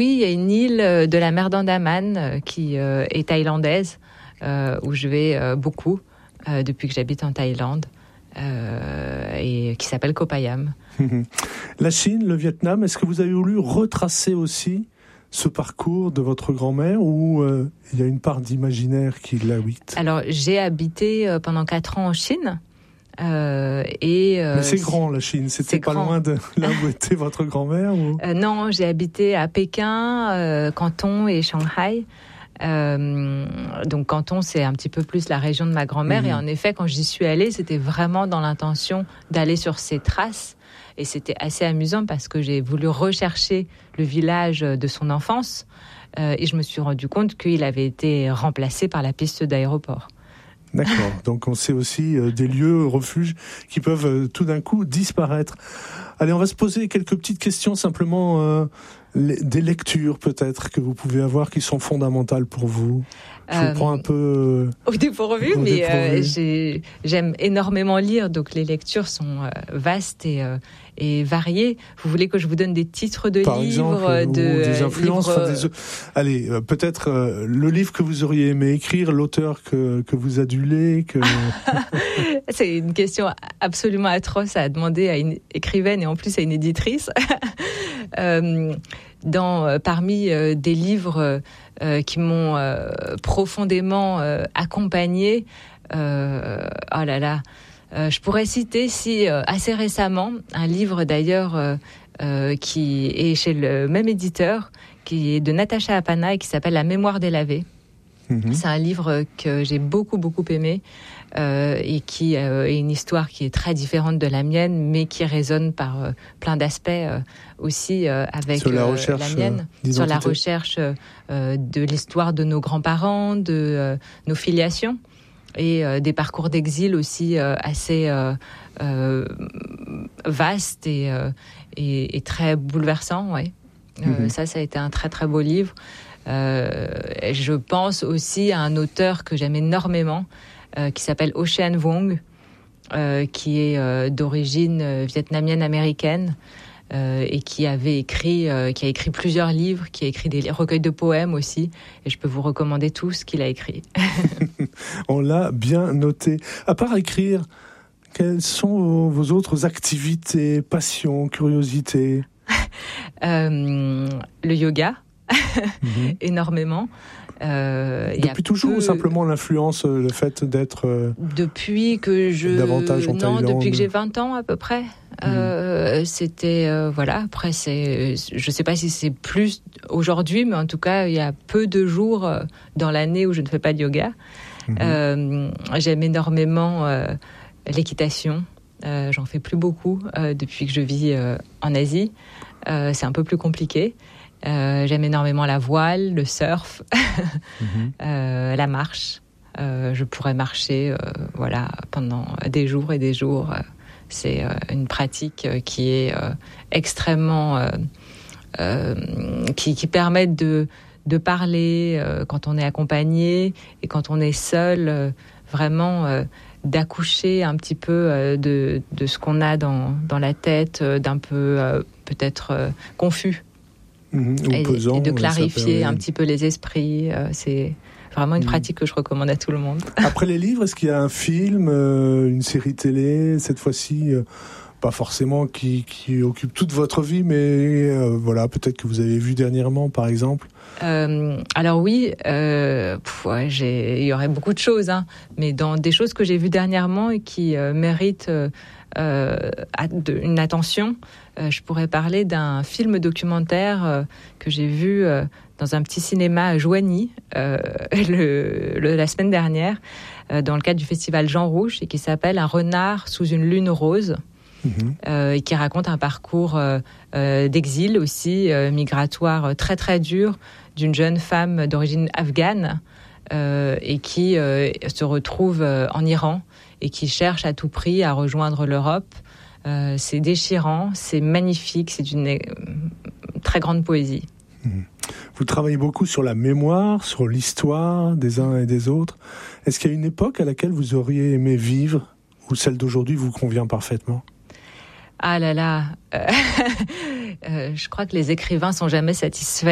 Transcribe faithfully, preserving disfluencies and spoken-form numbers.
oui, il y a une île de la mer d'Andaman euh, qui euh, est thaïlandaise, euh, où je vais euh, beaucoup euh, depuis que j'habite en Thaïlande, euh, et qui s'appelle Koh Payam. La Chine, le Vietnam, est-ce que vous avez voulu retracer aussi ce parcours de votre grand-mère, ou euh, il y a une part d'imaginaire qui l'habite? Alors, j'ai habité euh, pendant quatre ans en Chine. Euh, et, euh, Mais c'est grand, la Chine. C'était pas grand. loin de là où était votre grand-mère ou... euh, Non, j'ai habité à Pékin, euh, Canton et Shanghai. Euh, donc Canton, c'est un petit peu plus la région de ma grand-mère. Mmh. Et en effet, quand j'y suis allée, c'était vraiment dans l'intention d'aller sur ses traces. Et c'était assez amusant parce que j'ai voulu rechercher le village de son enfance. Euh, et je me suis rendu compte qu'il avait été remplacé par la piste d'aéroport. D'accord, donc on sait aussi euh, des lieux, refuges qui peuvent euh, tout d'un coup disparaître. Allez, on va se poser quelques petites questions, simplement euh, les, des lectures peut-être que vous pouvez avoir qui sont fondamentales pour vous. Je vous euh, prends un peu euh, au dépourvu, au mais dépourvu. Euh, j'ai, j'aime énormément lire, donc les lectures sont euh, vastes et, euh, et variées. Vous voulez que je vous donne des titres de Par livres, exemple, de ou des influences, livres... enfin, des... Allez, euh, peut-être euh, le livre que vous auriez aimé écrire, l'auteur que, que vous adulez, que... C'est une question absolument atroce à demander à une écrivaine et en plus à une éditrice. euh, dans, euh, parmi euh, des livres euh, qui m'ont euh, profondément euh, accompagnée, euh, oh là là, euh, je pourrais citer si euh, assez récemment un livre d'ailleurs euh, euh, qui est chez le même éditeur, qui est de Natacha Apana et qui s'appelle La mémoire délavée. Mmh. C'est un livre que j'ai beaucoup beaucoup aimé. Euh, et qui euh, est une histoire qui est très différente de la mienne, mais qui résonne par euh, plein d'aspects euh, aussi euh, avec sur la, euh, recherche, la mienne, euh, sur la recherche euh, de l'histoire de nos grands-parents, de euh, nos filiations, et euh, des parcours d'exil aussi euh, assez euh, euh, vastes et, euh, et, et très bouleversants. Ouais. Euh, mm-hmm. Ça, ça a été un très très beau livre. Euh, je pense aussi à un auteur que j'aime énormément, Euh, qui s'appelle Ocean Vuong, euh, qui est euh, d'origine euh, vietnamienne-américaine euh, et qui avait écrit, euh, qui a écrit plusieurs livres, qui a écrit des recueils de poèmes aussi. Et je peux vous recommander tout ce qu'il a écrit. On l'a bien noté. À part écrire, quelles sont vos, vos autres activités, passions, curiosités? euh, Le yoga, mm-hmm. énormément. Euh, Depuis toujours peu... ou simplement l'influence, le fait d'être euh, depuis que je davantage en non Thaïlande. Depuis que j'ai vingt ans à peu près. Mmh. Euh, c'était euh, voilà. Après c'est, je sais pas si c'est plus aujourd'hui, mais en tout cas il y a peu de jours euh, dans l'année où je ne fais pas de yoga. Mmh. Euh, j'aime énormément euh, l'équitation. Euh, j'en fais plus beaucoup euh, depuis que je vis euh, en Asie. Euh, c'est un peu plus compliqué. Euh, j'aime énormément la voile, le surf, mmh. euh, la marche. Euh, je pourrais marcher, euh, voilà, pendant des jours et des jours. C'est euh, une pratique qui est euh, extrêmement, euh, euh, qui, qui permet de de parler euh, quand on est accompagné et quand on est seul, euh, vraiment euh, d'accoucher un petit peu euh, de de ce qu'on a dans dans la tête, euh, d'un peu euh, peut-être euh, confus. Mmh, et, pesant, et de clarifier permet... un petit peu les esprits. Euh, c'est vraiment une mmh. pratique que je recommande à tout le monde. Après les livres, est-ce qu'il y a un film, euh, une série télé, cette fois-ci, euh, pas forcément qui, qui occupe toute votre vie, mais euh, voilà, peut-être que vous avez vu dernièrement, par exemple? euh, Alors oui, euh, pff, ouais, j'ai, il y aurait beaucoup de choses, hein, mais dans des choses que j'ai vues dernièrement et qui euh, méritent euh, euh, une attention, Euh, je pourrais parler d'un film documentaire euh, que j'ai vu euh, dans un petit cinéma à Joigny euh, le, le, la semaine dernière, euh, dans le cadre du festival Jean Rouch, et qui s'appelle Un renard sous une lune rose, mmh. euh, et qui raconte un parcours euh, euh, d'exil aussi, euh, migratoire très très dur, d'une jeune femme d'origine afghane euh, et qui euh, se retrouve euh, en Iran et qui cherche à tout prix à rejoindre l'Europe. Euh, c'est déchirant, c'est magnifique, c'est d'une euh, très grande poésie. Mmh. Vous travaillez beaucoup sur la mémoire, sur l'histoire des uns et des autres. Est-ce qu'il y a une époque à laquelle vous auriez aimé vivre, ou celle d'aujourd'hui vous convient parfaitement? Ah là là, euh, euh, je crois que les écrivains sont jamais satisfaits.